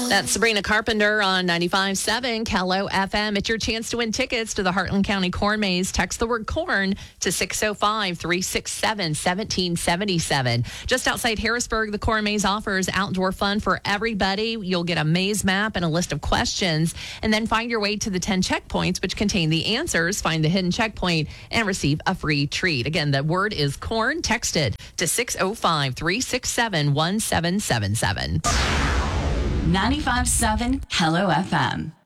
That's Sabrina Carpenter on 95.7 Hello FM. It's your chance to win tickets to the Heartland County Corn Maze. Text the word corn to 605-367-1777. Just outside Harrisburg, the Corn Maze offers outdoor fun for everybody. You'll get a maze map and a list of questions, and then find your way to the 10 checkpoints, which contain the answers. Find the hidden checkpoint and receive a free treat. Again, the word is corn. Text it to 605-367-1777. 95.7 Hello FM.